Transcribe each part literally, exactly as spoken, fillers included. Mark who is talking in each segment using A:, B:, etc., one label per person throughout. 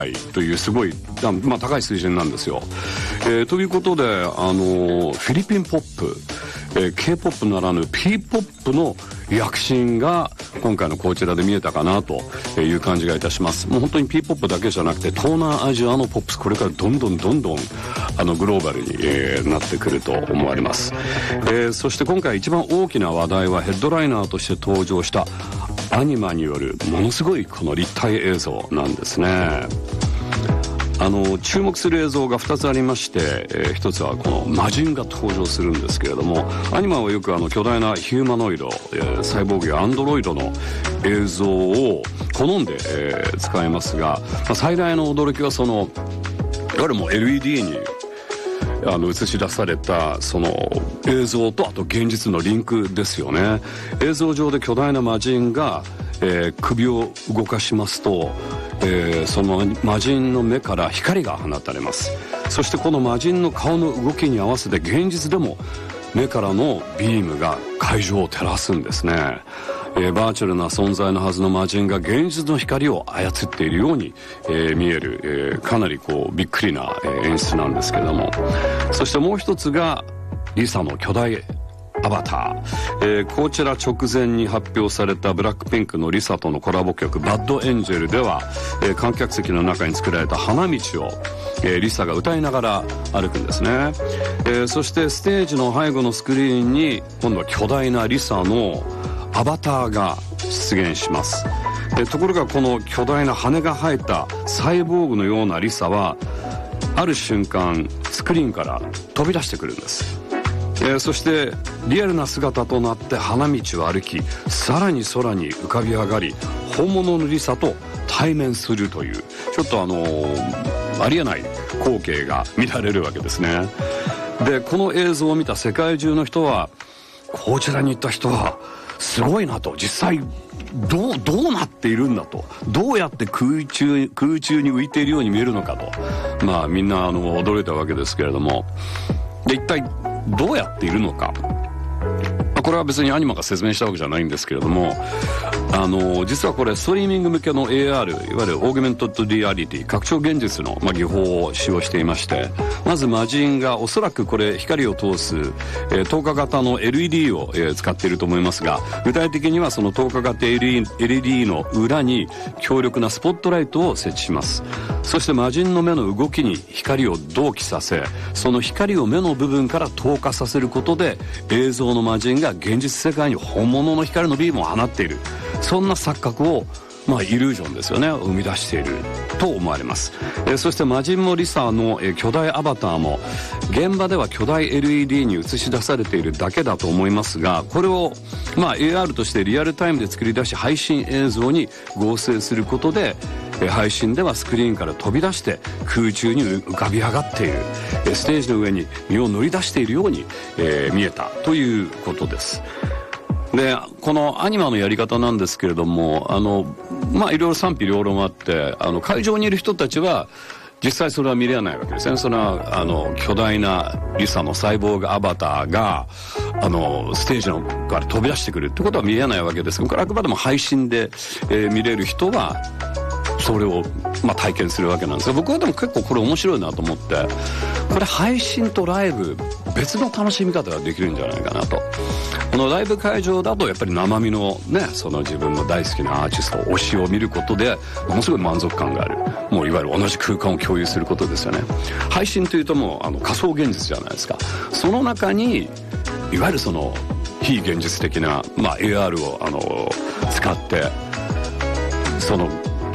A: というすごい、まあ、高い水準なんですよ。えー、ということで、あのフィリピンポップ、えー、K-ポップ ならぬ P-ポップ の躍進が今回のこちらで見えたかなという感じがいたします。もう本当に P-ポップ だけじゃなくて東南アジアのポップス、これからどんどんどんどんあのグローバルに、えー、なってくると思われます。えー、そして今回一番大きな話題はヘッドライナーとして登場したアニマによるものすごいこの立体映像なんですね。あの注目する映像がふたつありまして、えー、ひとつはこの魔人が登場するんですけれども、アニマはよくあの巨大なヒューマノイド、えー、サイボーグやアンドロイドの映像を好んで、えー、使いますが、まあ、最大の驚きはそのいわゆるもう エルイーディー にあの映し出されたその映像と、あと現実のリンクですよね。映像上で巨大な魔人が、えー、首を動かしますと、えー、その魔人の目から光が放たれます。そしてこの魔人の顔の動きに合わせて現実でも目からのビームが会場を照らすんですね。えー、バーチャルな存在のはずの魔人が現実の光を操っているように、えー、見える、えー、かなりこうびっくりな、えー、演出なんですけれども、そしてもう一つがリサの巨大アバター、えー、こちら直前に発表されたブラックピンクのリサとのコラボ曲バッドエンジェルでは、えー、観客席の中に作られた花道を、えー、リサが歌いながら歩くんですね。えー、そしてステージの背後のスクリーンに今度は巨大なリサのアバターが出現します。えー、ところがこの巨大な羽が生えたサイボーグのようなリサはある瞬間スクリーンから飛び出してくるんです。えー、そしてリアルな姿となって花道を歩き、さらに空に浮かび上がり本物のリサと対面するという、ちょっとあのー、ありえない光景が見られるわけですね。でこの映像を見た世界中の人は、こちらに行った人はすごいなと、実際どうどうなっているんだと、どうやって空中空中に浮いているように見えるのかと、まあみんなあの驚いたわけですけれども、で一体どうやっているのか、これは別にアニマが説明したわけじゃないんですけれども、あの実はこれストリーミング向けの エーアール、 いわゆるオーギュメントッドリアリティ、拡張現実の、まあ、技法を使用していまして、まず魔人がおそらくこれ光を通す、えー、透過型の エルイーディー を、えー、使っていると思いますが、具体的にはその透過型 エルイーディー の裏に強力なスポットライトを設置します。そして魔人の目の動きに光を同期させ、その光を目の部分から透過させることで映像の魔人が現実世界に本物の光のビームを放っている、そんな錯覚を、まあイリュージョンですよね、生み出していると思われます。えー、そして魔人もリサの、えー、巨大アバターも現場では巨大 エルイーディー に映し出されているだけだと思いますが、これをまあ エーアール としてリアルタイムで作り出し配信映像に合成することで、えー、配信ではスクリーンから飛び出して空中に浮かび上がっている、えー、ステージの上に身を乗り出しているように、えー、見えたということです。でこのアニマのやり方なんですけれども、あのまあいろいろ賛否両論あって、あの会場にいる人たちは実際それは見れないわけですね。それはあの巨大なリサのサイボーグアバターがあのステージのから飛び出してくるってことは見えないわけですが、これあくまでも配信で、えー、見れる人はそれを、まあ、体験するわけなんですが、僕はでも結構これ面白いなと思って、これ配信とライブ別の楽しみ方ができるんじゃないかなと。このライブ会場だとやっぱり生身のね、その自分の大好きなアーティスト推しを見ることでものすごい満足感がある、もういわゆる同じ空間を共有することですよね。配信というともうあの仮想現実じゃないですか。その中にいわゆるその非現実的な、まあ、エーアール をあの使ってその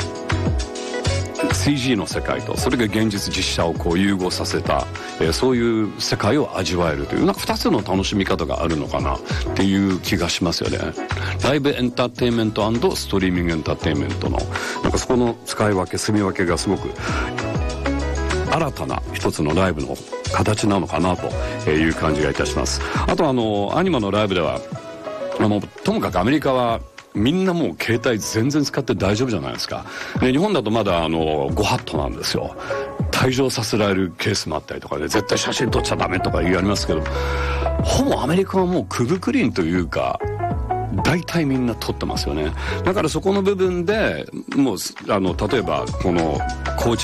A: シージー の世界とそれが現実実写をこう融合させた、えー、そういう世界を味わえるというなんかふたつの楽しみ方があるのかなっていう気がしますよね。ライブエンターテインメント&ストリーミングエンターテインメントのなんかそこの使い分け住み分けがすごく新たな一つのライブの形なのかなという感じがいたします。あとあのアニマのライブではあのともかくアメリカはみんなもう携帯全然使って大丈夫じゃないですか。で日本だとまだあのごハットなんですよ。退場させられるケースもあったりとかで、絶対写真撮っちゃダメとか言われますけど、ほぼアメリカはもうくぶくりんというか大体みんな撮ってますよね。だからそこの部分でもうあの例えばこのコーチ